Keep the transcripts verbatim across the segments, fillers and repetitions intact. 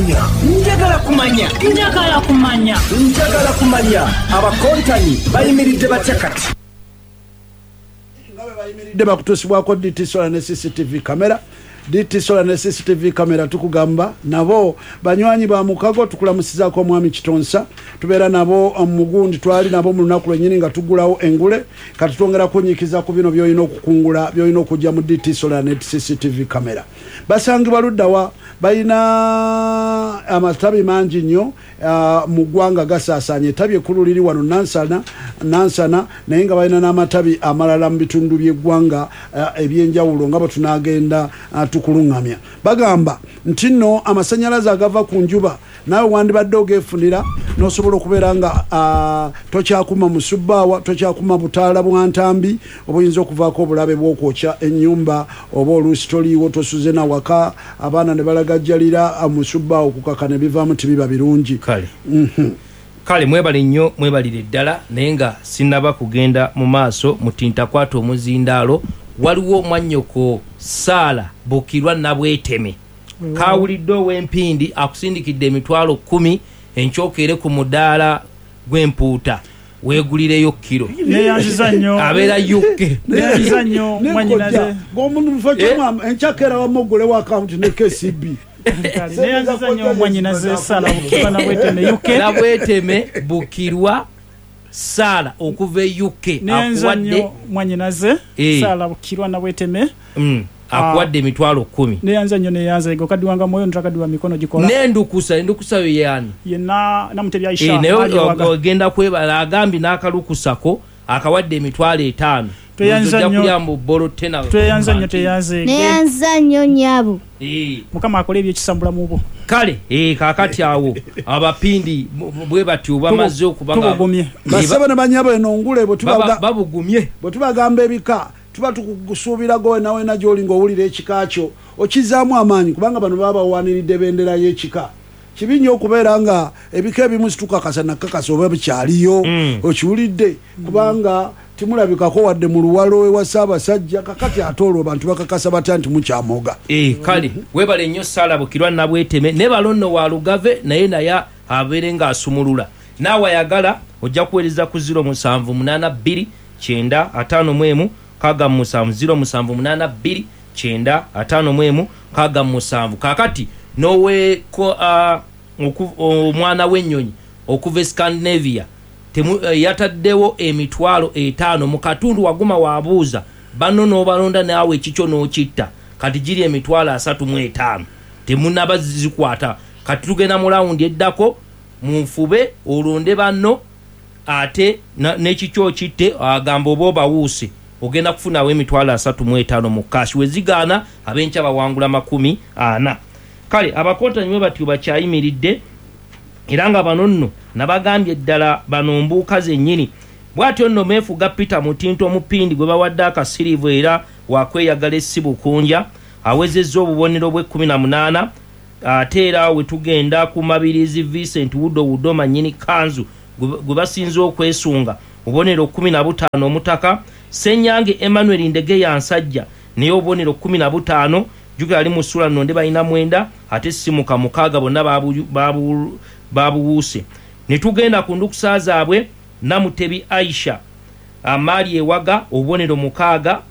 kumanya njagala kumanya njagala kumanya njagala kumanya abakontani bayimiridde batya kati ngabe bayimiridde bakutusibwako D T Solar ne C C T V kamera D T Solar ne C C T V kamera tukugamba nabo banywanyi ba mukago tukulamusizako mwami Kitonsa tubeera nabo mugundi twali nabo mu lunaku lwennyini nga tugulawo engule kati twongera kunyikiza ku bino byoyina okukungula byoyina okujja mu D T Solar ne C C T V kamera basangibwa luddawa bayina amatabi mangi nnyo uh, mu ggwanga gasaasanye etabi ekkulu liri wano nansana nansana naye nga balina n'amatabi amalala mu bitundu by'eggwanga uh, ebyenjawulo nga bwe tunaagenda uh, tukuluŋŋamya bagamba nti nno amasannyalaze agava ku njuba naawe wandibadde ogeefunira n'osobola okubeera nga uh, tokyakuma musubbaawa tokyakuma butaala bwa ntambi obuyinza okuvaako obulabe bw'okwokya ennyumba oba oluusi toliiwo tosuze na waka abaana ne balagajjalira musubbaawo kukaka ne bivaamu tibiba birungi kale mm-hmm. kale mwebale nnyo mwebalire ddala naye nga sinnaba kugenda mu maaso mutinta kwata omuzindaalo waliwo mwannyoko Saala Bukirwa Nabweteme mm. kawulidde ow'empindi akusindikidde emitwalo kumi enkyokere ku mudaala gw'empuuta weegulireyo kiro neyanziza nnyo abeera yukke neyanziza nnyo mwanyinaze ng'omuntu mufakyamwa enkyakera wamogolewo akawunti ne K C B neyanziza nnyo mwanyinaze Saala Bukirwa Nabweteme yukke Nabweteme Bukirwa Saala okuva U K akuwadde mwanyinaze Saala Bukirwa Nabweteme mm. akuwadde emitwalo kumi neyanza nnyo neyanza ego kadiwanga moyo ntakadiwa mikono gikola nendukusa endukusa yo yani yena namutebya Aisha e, nayo ogenda kwebala agambi n'akalukusako akawadde emitwalo etaano teyanza nnyo kuyamba bolo tena teyanza nnyo teyanza neyanza nnyo nyabo eh mukama akole ebyekisambula mubo kale eh kakati awo abapindi bwe bati obamaze okubanga tubagumye basaba ne banyabo eno ngule bo tubaga babugumye bo tubagamba ebika tuba tukusuubirago nawe na jolingo owulira ekika kyo okizaamu amaanyi kubanga bano baba waniridde bendera y'ekika kibi nnyo okubeera nga ebika ebimu situkakasa nakakasa oba bikyaliyo mm. okiwulidde kubanga timulabikako wadde mu luwalo ewa Ssaabasajja kakati ate olwo abantu bakakasa batya nti mukyamoga eh kale webale nnyo Saala Bukirwa Nabweteme ne balonno wa lugave naye naye abeere ng'asumulula naawe ayagala ojja kuweereza ku zero musanvu munaana bbiri kyenda ataano mu emu kaga musanvu zero musanvu munaana bbiri kyenda ataano mu emu kaga musanvu kakati nowe ko uh, omwana w'ennyonyi okuva Scandinavia temu uh, yataddewo emitwalo etaano mu katundu waguma wabuuza bano n'obalonda naawe ekikyo n'okitta kati giri emitwalo asatu mu etaano temunaba zikwata kati tugenda mu lawundi eddako munfube olonde banno ate n'ekikyo kitte agamba oba obawuuse ogenda kufunawo emitwalo asatu mu etaano mu kashi wezigaana abenca bawangula makumi ana kale abakontanyi bwe batyo bakyayimiridde era nga bano nno nabagambye eddala bano mbuuka zennyini bw'atyo nno meefuga Peter Mutinto omupindi gwe bawadde akasirivu era wakweyagala essi bukunja awezezza obubonero bw'ekkumi na munaana ate era we tugenda ku Mabirizi Vincent Wudo Wudo mannyini kanzu gwe basinze okwesunga obubonero kumi na butaano omutaka Senyange Emmanuel Ndege ya nsajja naye obubonero kumi na butaano juga ali mu ssula nonde balina mwenda ate simuka mukaaga bonna babu babu babuwuse ne tugenda ku ndukusa zaabwe Namutebi Aisha amali ewaga obubonero mukaaga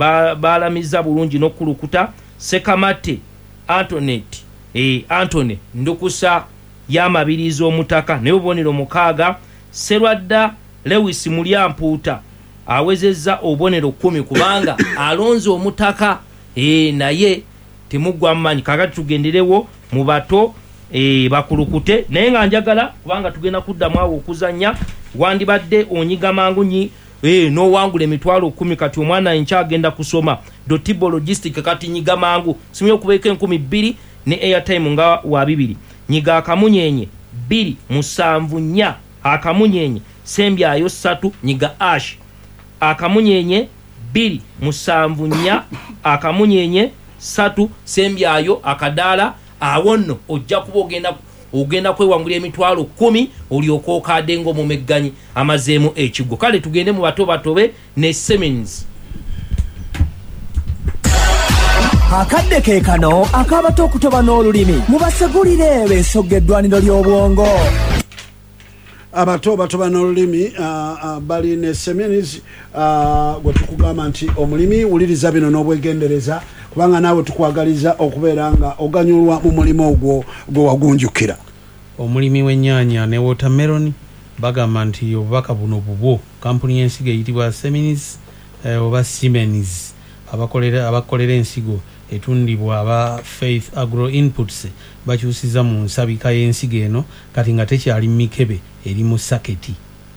balamiza bulungi n'okulukuta Sekamate Antoinette eh Antone ndukusa ya Mabirizi omutaka naye obubonero mukaaga Serwadda Lewis Mulyampuuta awezezza obubonero kumi kubanga alonze omutaka eh naye temugwa mmanyi kakati tugenderewo mu bato eh bakulukute naye nga njagala kubanga tugenda kuddamu awo okuzanya wandibadde onyiga mangu nyi eh no wangule emitwalo kumi kati omwana encha agenda kusoma Dotibo Logistic kati nyiga mangu simyo kubeka enkumi bbiri ne airtime nga wa bibiri nyiga akamunyenye bbiri musanvu nnya akamunyenye sembyayo ssatu nyiga ash akamunyenye bbiri musanvu nnya akamunyenye satu sembyayo akadala awonno ojja kuba ogenda ogenda kwewangulira emitwalo kumi olyoka okadde ng'omumegganyi amazeemu ekigo kale tugende mu bato batobe ne Siemens akadde ke kano akabato okutoba n'olulimi mubasegulire b'ensogga eddwaniro ly'obwongo. Abato batoba n'olulimi uh, uh, bali ne seminars uh, gwe tukugamba nti omulimi wuliriza bino n'obwegendereza kubanga naawe tukwagaliza okubeera nga oganyulwa mu mulimo ogwo gwe wagunjukira. Omulimi w'ennyaanya ne watermelon bagamba nti obubaka buno bubwo kampuni y'ensigo eyitibwa Seminis eh, oba Siemens abakolera abakolera ensigo etundibwa aba Faith Agro Inputs bakyusiza mu nsabika y'ensigo eno kati nga tekyali mikebe eri mu saketi.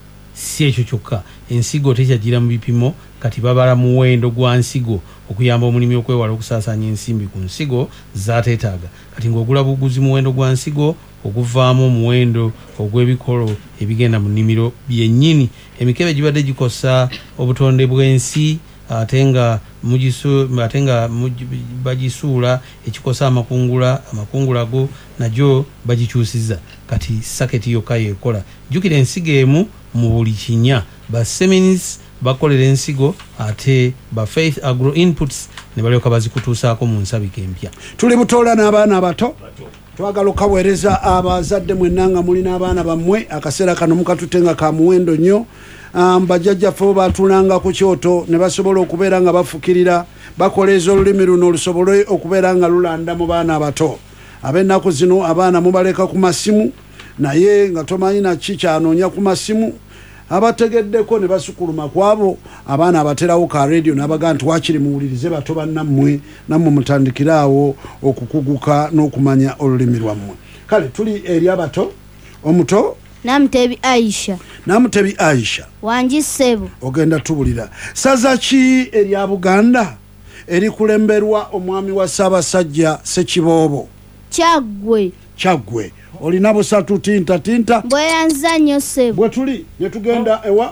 Si ekyo kyokka ensigo tekyagira mu bipimo kati babala muwendo gwa nsigo okuyamba omulimi okwewala okusaasaanya ensimbi ku nsigo zaateetaaga. Kati ng'ogula buguzi muwendo gwa nsigo okuvaamu omuwendo ogw'ebikolo ebigenda mu nnimiro byennyini. Emikebe gibadde gikosa obutonde bw'ensi ate nga mugisu ate nga bagisuula ekikosa amakungula amakungula go najo bagikyusiza kati saketi yokka yekola. Jjukira ensigo emu mu buli kinya ba Seminis bakolera ensigo ate ba Faith Agro Inputs ne balyoka bazikutuusaako mu nsabika empya. Tuli butoola n'abaana abato twagala okaweereza abazadde mwenna nga mulina abaana bammwe akaseera kano mukatute nga ka muwendo nnyo. Um, bajjajjaffe batulanga ku kyoto ne basobola okubeera nga bafukirira bakoleeza olulimi luno lusobole okubeera nga lulanda mu baana abato. Ab'ennaku zino abaana mubaleka ku masimu naye nga tomanyi naki kyanoonya ku masimu. Abategeddeko ne basukuluma kwabo abaana abaterawo ka radio n'abaga nti wakiri muwulirize bato bannammwe nammwe mutandikiraawo okukuguka n'okumanya olulimi lwammwe. Kale tuli eri abato omuto Namutebi Aisha. Namutebi Aisha. Wanji Sebo. Ogenda tubulira. Saza ki erya Buganda eri kulemberwa omwami wa Ssaabasajja Ssekiboobo? Kyaggwe. Kyaggwe. Olina busatu tinta tinta. Bweyanza nnyo Sebo. Bwe tuli ne tugenda ewa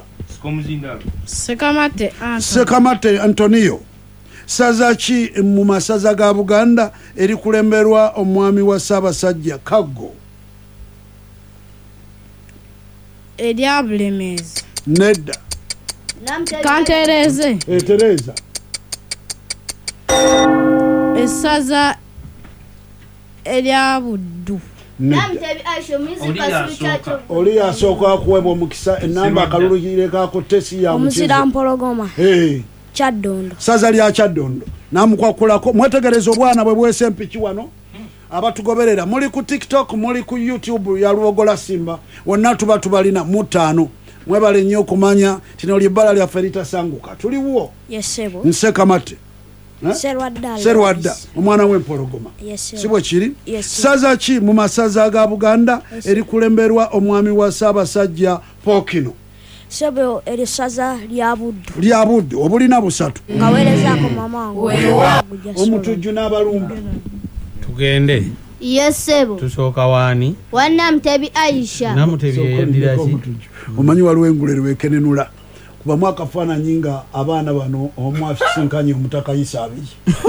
Sekamate Antonio. Sekamate Antonio. Saza ki mu masaza ga Buganda eri kulemberwa omwami wa Ssaabasajja Kaggo? Elia Bulemezi. Nedda. Kantereze. E Tereza. Esaza Elia Buddu. Namutebi Aisha muzika oli yasooka akuwebwa omukisa enamba akalulugire kako tesi ya Omusira Mpologoma. Hey. Kyaddondo. Saza lya Kyaddondo. Namukwakulako mwetegereza obwana bwe bwese mpiki wano. Abatugoberera muli ku TikTok muli ku YouTube ya Luogola Simba wonna tuba tubalina mutaano mwebale nnyo okumanya tino libbala lya ferita sanguka tuliwo. Yes sebo. Nsekamate eh? Serwadda. Serwadda omwana w'Empologoma. Yes sebo. Sibwe kiri? Yes, saza ki mu masaza ga Buganda yes, eri kulemberwa omwami wa Ssaabasajja Pokino? Sebo eri saza lya Buddu. Lya Buddu obulina busatu. Ngaweerezaako mama wange. Omutujju n'abalumba. Tugende. Yes Sebo. Tusooka waani? Wa Namutebi Aisha. Namutebi yendira ki? Omanyi waliwo engule lwekenenula kuba mwaka fana nyinga abaana bano omwafisinkanye omutaka Isa abiri.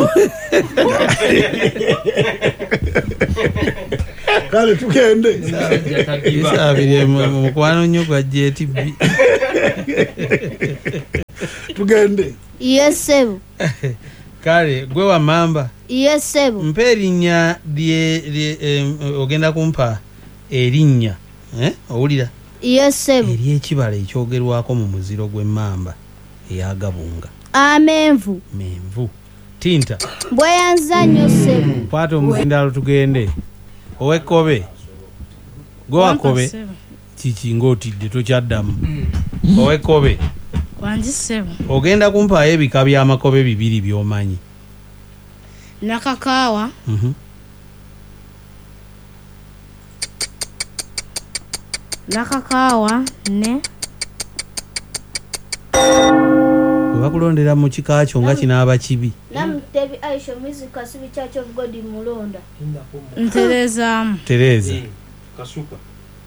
Kale tugende. Isa abiri mukwano nnyo gwa J T B. Tugende. Yes Sebo. Kale gwe wa mamba. Yes Sebo. Mpe erinnya lye eh, ogenda kumpa erinnya eh owulira? Yes Sebo. Eri ekibala ekyogerwako mu muziro gw'emmamba eyagabunga. Amenvu. Menvu. Tinta. Bweyanza nnyo Sebo. Kwata omuzindalo tugende. Owekobe. Gwe wakobe. Kiki ng'otidde tokyaddamu. Owekobe. Wanji Sebo. Ogenda kumpaayo ebika by'amakobe bibiri by'omanyi. Nakakaawa. Mhm. Nakakaawa ne bakulondera mu kika kyo nga kinaaba kibi. Namutebi Aisha muzika sibi Church of God mulonda. Nterezaamu. Tereza. Kasuka.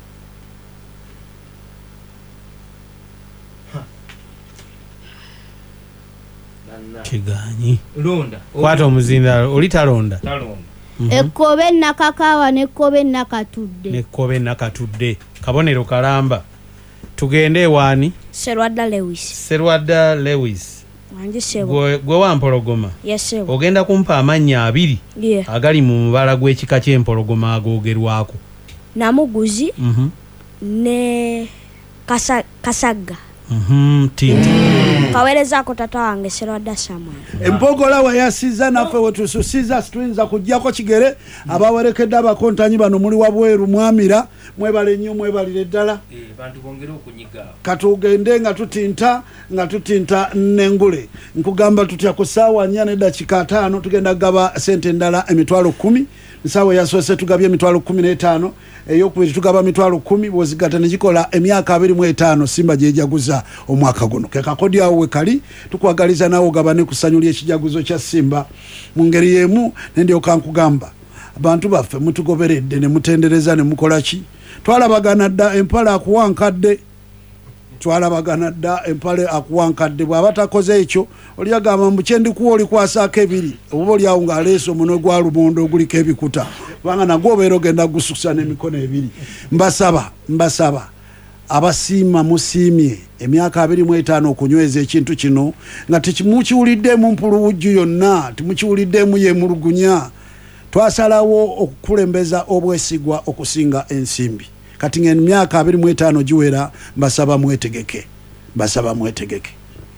Kiganyi. Londa. Kwata omuzindalo oli talonda. Talonda. Ekkobe nakakaawa nekkobe nakatudde. Nekkobe nakatudde. Kabonero kalamba. Tugende waani? Serwadda Lewis. Serwadda Lewis. Wanji sebo. Gwe gwe wampologoma. Yes sebo. Ogenda kumpa amannya abiri. Yeah. Agali mu mubala gw'ekika ky'empologoma agoogerwako. Namuguzi. Mhm. Mm ne kasa kasaga. Mhm. Tinti. Kawerezako tata wange Serwadda Samuel. Empogola wayasiza naffe wetususiza situyinza kujjako kigere abawerekedde abakontanyi bano muli wabweru mwamira mwebale nnyo mwebalire ddala katugende nga tutinta nga tutinta n'engule nkugamba tutya ku ssaawa nnya n'eddakiika ataano tugenda kugaba sente endala emitwalo kumi nsaawa yasoose tugabye emitwalo kumi n'etaano eyokubiri tugaba mitwalo kumi bwozigata negikola emyaka abiri mu etaano Simba gyejaguza omwaka guno kekakodi awo wekali tukwagaliza nawe ogabane kusanyulya ekijaguzo kya Simba mu ngeri yemu nendyoka nkugamba abantu baffe mutugoberedde ne mutendereza ne mukola ki twalabagana dda empale akuwankadde twalabagana dda empale akuwankadde bw'aba takoze ekyo oli agamba mbu kyendikuwa oli kwasaako ebiri oba oli awo ng'aleese omunwe gwa lubondo oguliko ebikuta kubanga nagwo obeera ogenda gususa n'emikono ebiri mbasaba mbasaba abasiima musiimye emyaka abiri mu etaano okunyweza ekintu kino nga tekimukiwuliddemu mpuluwujju yonna timukiwuliddemu yemulugunya twasalawo okukulembeza obwesigwa okusinga ensimbi kati nga emyaka abiri mu etaano giwera mbasaba mwetegeke mbasaba mwetegeke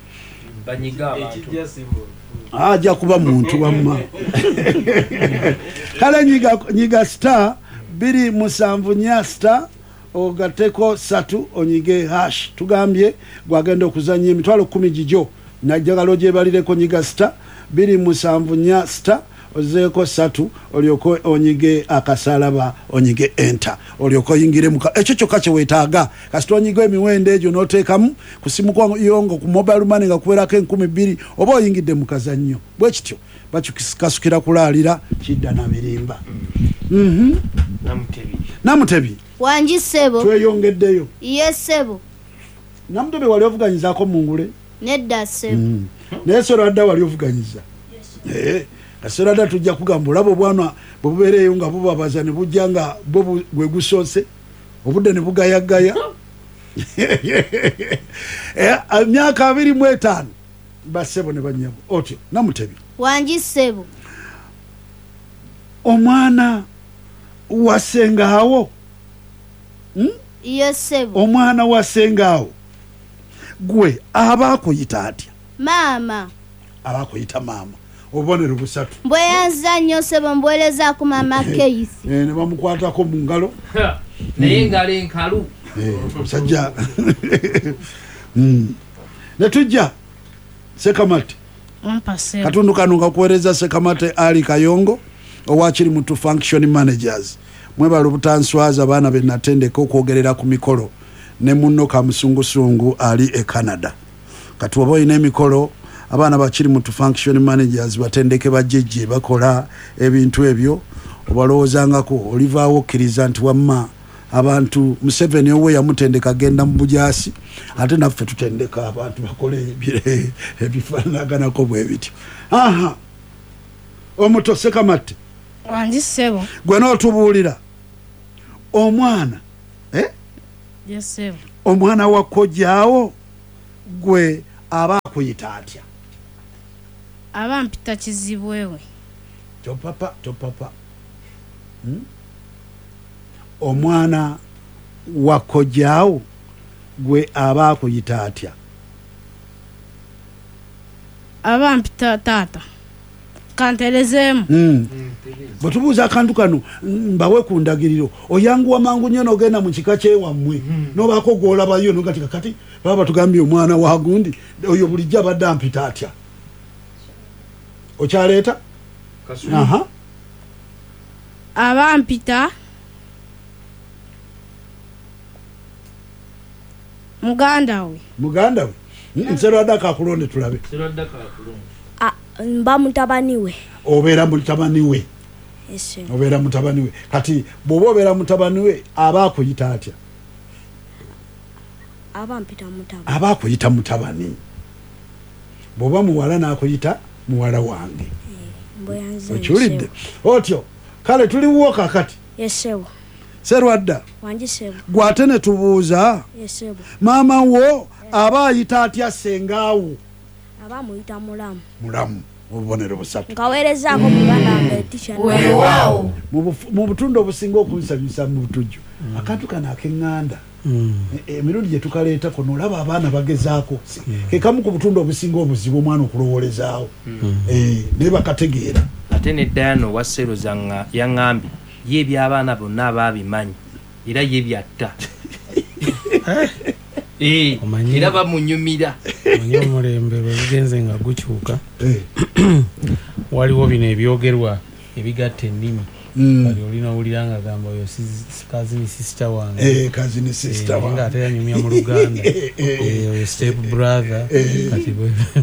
ajja kuba muntu wamma kale nyiga, nyiga star biri musanvu nya star ogateko satu onyige hash tugambye gwagenda okuzanya emitwalo kumi gijo najjagala ogyebalireko nyiga star biri musanvu nya star ozeko satu olyoko onyige akasalaba onyige enter olyoko yingire muka ekyo kyokka kye weetaaga kasita onyige emiwendo egyo n'oteekamu kusimu kwa yongo ku mobile money nga kuwerako enkumi bbiri oba oyingidde mu kazannyo bwe kityo bakikasukira kulaalira kidda na birimba mhm Namutebi Namutebi Wanji sebo. Tweyongeddeyo. Yes sebo. Namutebi wali ovuganyizaako mu ngule? Nedda sebo. Mm. Naye Serwadda wali ovuganyiza? Yes. Eh, Serwadda tujja kugamba olaba obwana bwe bubeereyo nga bubabaza ne bujja nga bwe gwe gusoose obudde ne bugayagaya. Eh, emyaka abiri mu etaano basebo ne banyabo. Otyo Namutebi. Wanji sebo. Omwana wasengaawo. Hmm? Yes sebo. Omwana wasengaawo gwe abakuyita atya? Mama. Abakuyita mama. Obonero busatu. Mbweyanza nnyo sebo mbweleza ku mama Keisi. Eh ne bamukwatako mu ngalo. Naye ngalo enkalu. Eh sajja. Hmm. Ne tujja Sekamate. Mpa sebo. Katundu kanu kakuweereza Sekamate Ali Kayongo owakiri mutu function managers. Mwebala obutanswaza abaana be natendeka okwogerera ku mikolo ne munno kamusungusungu ali e Canada kati oba oyina emikolo abaana bakiri mutu function managers batendeke bajjejje bakola ebintu ebyo obalowoozangako olivaawo okkiriza nti wamma abantu Museveni owe yamutendeka genda mu bujasi ate naffe tutendeka abantu bakole ebifaanaganako bwe bityo aha omuto Sekamate Wanji sebo. gwe n'otubuulira omwana eh? Yes sebo. Omwana wa kojjaawo gwe aba akuyita atya? Aba mpita kizibwewe. Topapa topapa hmm? Omwana wa kojjaawo gwe aba akuyita atya? Aba mpita tata. Kantelezemu. Mm. Bwetubuuza akantu kano mbawe ku ndagiriro oyanguwa mangu nnyo n'ogenda mu kika kyewammwe mm. n'obaako gw'olabayo nogati kakati baba batugambye omwana wa gundi oyo bulijjo abadde ampita atya? Okyaleeta? Aha. Aba mpita muganda we. Muganda we? Mm. Serwadda kakulonde tulabe. Serwadda kakulonde. Ah, mba mutabani we. Obeera mutabani we. Yes. Obeera mutabani we. Kati bw'oba obeera mutabani we aba akuyita atya? Aba mpita mutabani. Aba akuyita mutabani. Bw'oba muwala n'akuyita muwala wange. Mbweyanza. Okiwulidde? Otyo kale tuliwo kakati. Yes sebo. Serwadda. Wanji sebo. Gwate ne tubuuza. Yes sebo. Maama wo aba ayita atya sengaawo? abamuyita mulamu mulamu obubonero busatu nkaweerezaako muganda wange ticha weewaawo mu butundu obusinga okunsanyusa mu butujju akantu kano ak'eŋŋanda emirundi gye tukaleetako n'olaba abaana bagezaako kekamu ku butundu obusinga obuzibu omwana okulowolezaawo naye bakategeera ate ne Diana owa Seroza yaŋŋambye ye ebyabaana bonna abaabimanyi era ye byatta era bamunyumira omanye omulembe bwe bigenze nga gukyuka waliwo bino ebyogerwa ebigatta ennimi kali olina owulira nga gamba oyo kazini sisita wange nga ate yanyumya mu Luganda oyo step brother kati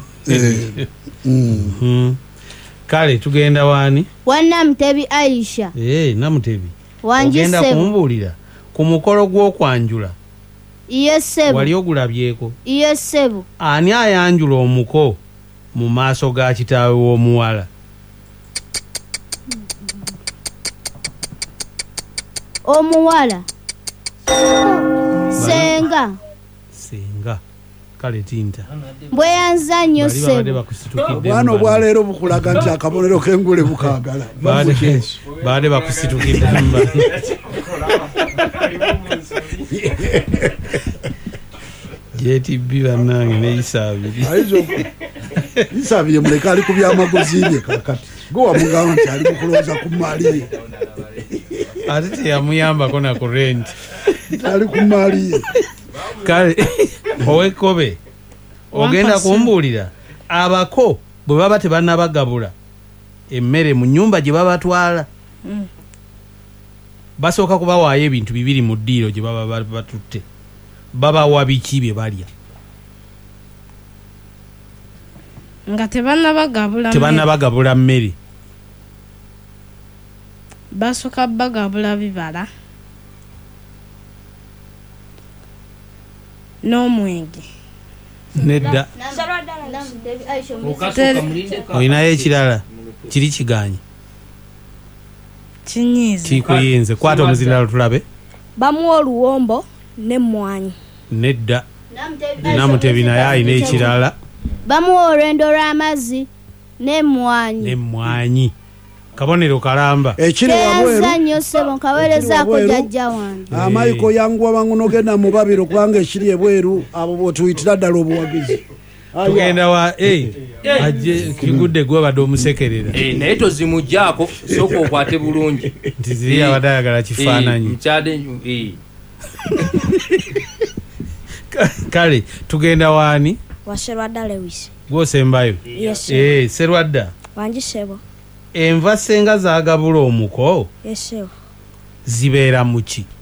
kale tugenda waani wannamutebi Aisha namutebi ogenda kumbuulira ku mukolo gw'okwanjula iyo ssebo wali ogulabyeko iyo ssebo ani ayanjula omuko mu maaso ga kitaawe w'omuwala omuwala senga senga kale tinta bweyanza nnyo ssebo obwana obwaleero bukulaga nti akabonero k'engule bukaagala baade bakusitukidde mba jetibbi bannange ne Isaabiri Isaabiri muleka ali ku byamaguzi bye kakati gwe wamugamba nti ali mukulowooza ku maali ye ate teyamuyambako na ku renti ali ku maali ye kale owekkobe ogenda kumbuulira abako bwe baba tebannabagabula emmere mu nnyumba gye babatwala basooka kubawaayo ebintu bibiri mu ddiiro gye baba batutte babawa biki bye balya nga tebannabagabula tebannabagabula mmere basooka bagabula bibala n'omwenge nedda olinayo ekirala kiri kiganye kinyiiza kikuyinze kwata omuzindalo tulabe bamuwa oluwombo n'emmwanyi nedda namutebi naye alina ekirala bamuwa olwendo lw'amazzi n'emmwanyi n'emmwanyi kabonero kalamba ekiri wabweru nnyo ssebo nkaweerezaako jjajja wange amayiko yanguwa banguno ogenda mu babiro kubanga ekiri ebweru abo bwetuyitira ddala obuwagizi tugenda wa ajje kigudde gwe badde omusekerera naye tozimugjaako sooka okwate bulungi nti ziri abadde ayagala kifaananyi kale tugenda waani waserwadda Lewis gwosembayo serwadda wangi ssebo enva senga zaagabula omuko yes sebo zibeera muki